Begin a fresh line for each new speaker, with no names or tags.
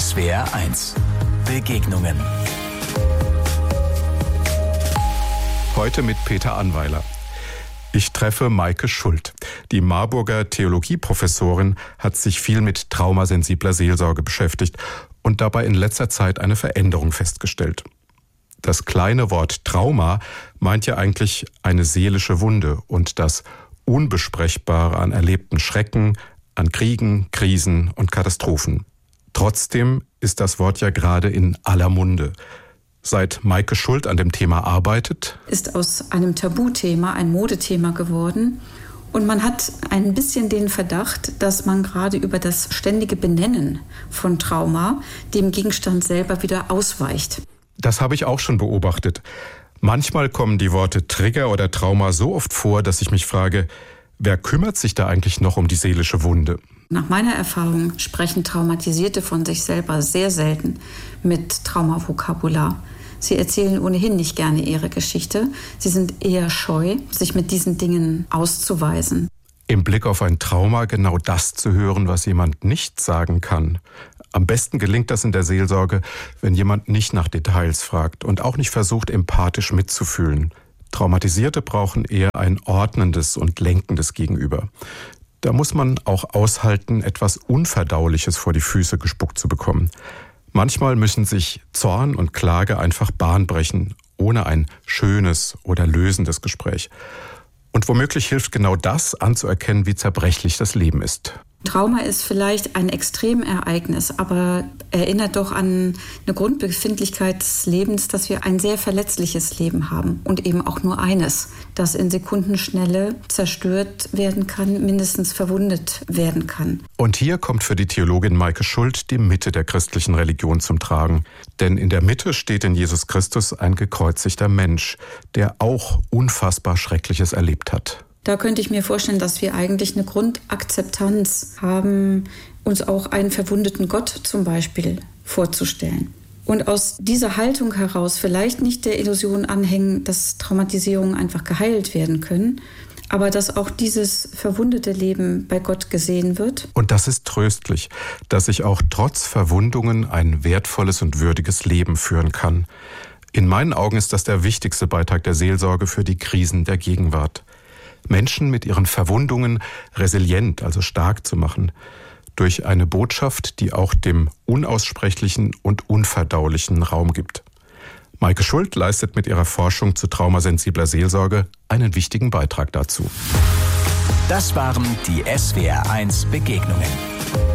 SWR1 Begegnungen.
Heute mit Peter Annweiler. Ich treffe Maike Schult. Die Marburger Theologieprofessorin hat sich viel mit traumasensibler Seelsorge beschäftigt und dabei in letzter Zeit eine Veränderung festgestellt. Das kleine Wort Trauma meint ja eigentlich eine seelische Wunde und das Unbesprechbare an erlebten Schrecken, an Kriegen, Krisen und Katastrophen. Trotzdem ist das Wort ja gerade in aller Munde. Seit Maike Schult an dem Thema arbeitet,
ist aus einem Tabuthema ein Modethema geworden. Und man hat ein bisschen den Verdacht, dass man gerade über das ständige Benennen von Trauma dem Gegenstand selber wieder ausweicht.
Das habe ich auch schon beobachtet. Manchmal kommen die Worte Trigger oder Trauma so oft vor, dass ich mich frage, wer kümmert sich da eigentlich noch um die seelische Wunde?
Nach meiner Erfahrung sprechen Traumatisierte von sich selber sehr selten mit Traumavokabular. Sie erzählen ohnehin nicht gerne ihre Geschichte. Sie sind eher scheu, sich mit diesen Dingen auszuweisen.
Im Blick auf ein Trauma genau das zu hören, was jemand nicht sagen kann. Am besten gelingt das in der Seelsorge, wenn jemand nicht nach Details fragt und auch nicht versucht, empathisch mitzufühlen. Traumatisierte brauchen eher ein ordnendes und lenkendes Gegenüber. Da muss man auch aushalten, etwas Unverdauliches vor die Füße gespuckt zu bekommen. Manchmal müssen sich Zorn und Klage einfach Bahn brechen, ohne ein schönes oder lösendes Gespräch. Und womöglich hilft genau das, anzuerkennen, wie zerbrechlich das Leben ist.
Trauma ist vielleicht ein Extremereignis, aber erinnert doch an eine Grundbefindlichkeit des Lebens, dass wir ein sehr verletzliches Leben haben und eben auch nur eines, das in Sekundenschnelle zerstört werden kann, mindestens verwundet werden kann.
Und hier kommt für die Theologin Maike Schult die Mitte der christlichen Religion zum Tragen. Denn in der Mitte steht in Jesus Christus ein gekreuzigter Mensch, der auch unfassbar Schreckliches erlebt hat.
Da könnte ich mir vorstellen, dass wir eigentlich eine Grundakzeptanz haben, uns auch einen verwundeten Gott zum Beispiel vorzustellen. Und aus dieser Haltung heraus vielleicht nicht der Illusion anhängen, dass Traumatisierungen einfach geheilt werden können, aber dass auch dieses verwundete Leben bei Gott gesehen wird.
Und das ist tröstlich, dass ich auch trotz Verwundungen ein wertvolles und würdiges Leben führen kann. In meinen Augen ist das der wichtigste Beitrag der Seelsorge für die Krisen der Gegenwart. Menschen mit ihren Verwundungen resilient, also stark zu machen, durch eine Botschaft, die auch dem Unaussprechlichen und Unverdaulichen Raum gibt. Maike Schult leistet mit ihrer Forschung zu traumasensibler Seelsorge einen wichtigen Beitrag dazu.
Das waren die SWR1 Begegnungen.